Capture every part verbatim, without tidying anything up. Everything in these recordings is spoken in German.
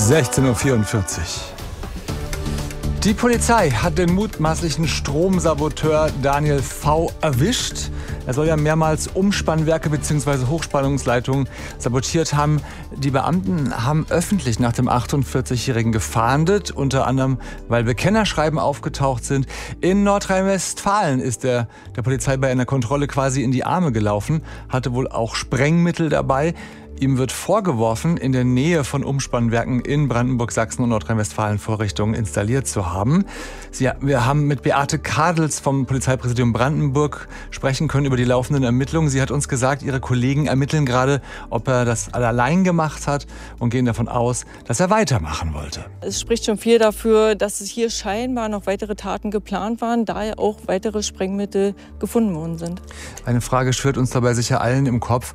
sechzehn Uhr vierundvierzig. Die Polizei hat den mutmaßlichen Stromsaboteur Daniel V. erwischt. Er soll ja mehrmals Umspannwerke bzw. Hochspannungsleitungen sabotiert haben. Die Beamten haben öffentlich nach dem achtundvierzigjährigen gefahndet, unter anderem, weil Bekennerschreiben aufgetaucht sind. In Nordrhein-Westfalen ist er der Polizei bei einer Kontrolle quasi in die Arme gelaufen, hatte wohl auch Sprengmittel dabei. Ihm wird vorgeworfen, in der Nähe von Umspannwerken in Brandenburg, Sachsen und Nordrhein-Westfalen Vorrichtungen installiert zu haben. Sie, wir haben mit Beate Kadels vom Polizeipräsidium Brandenburg sprechen können über die laufenden Ermittlungen. Sie hat uns gesagt, ihre Kollegen ermitteln gerade, ob er das allein gemacht hat und gehen davon aus, dass er weitermachen wollte. Es spricht schon viel dafür, dass es hier scheinbar noch weitere Taten geplant waren, da ja auch weitere Sprengmittel gefunden worden sind. Eine Frage schwirrt uns dabei sicher allen im Kopf.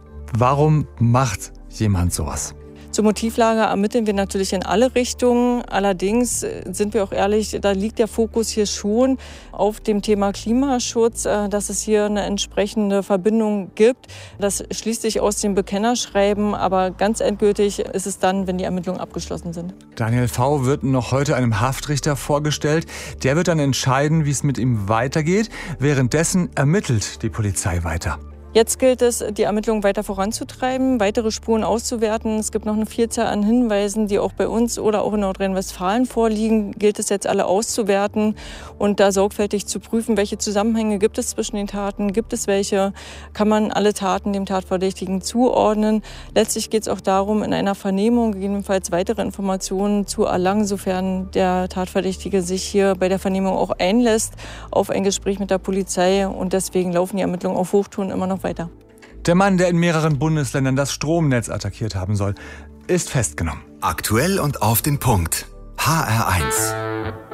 Warum macht jemand sowas? Zur Motivlage ermitteln wir natürlich in alle Richtungen. Allerdings sind wir auch ehrlich, da liegt der Fokus hier schon auf dem Thema Klimaschutz, dass es hier eine entsprechende Verbindung gibt. Das schließt sich aus dem Bekennerschreiben, aber ganz endgültig ist es dann, wenn die Ermittlungen abgeschlossen sind. Daniel V. wird noch heute einem Haftrichter vorgestellt. Der wird dann entscheiden, wie es mit ihm weitergeht. Währenddessen ermittelt die Polizei weiter. Jetzt gilt es, die Ermittlungen weiter voranzutreiben, weitere Spuren auszuwerten. Es gibt noch eine Vielzahl an Hinweisen, die auch bei uns oder auch in Nordrhein-Westfalen vorliegen. Gilt es jetzt alle auszuwerten und da sorgfältig zu prüfen, welche Zusammenhänge gibt es zwischen den Taten, gibt es welche, kann man alle Taten dem Tatverdächtigen zuordnen. Letztlich geht es auch darum, in einer Vernehmung gegebenenfalls weitere Informationen zu erlangen, sofern der Tatverdächtige sich hier bei der Vernehmung auch einlässt auf ein Gespräch mit der Polizei. Und deswegen laufen die Ermittlungen auf Hochtouren immer noch weiter. Der Mann, der in mehreren Bundesländern das Stromnetz attackiert haben soll, ist festgenommen. Aktuell und auf den Punkt. H R eins.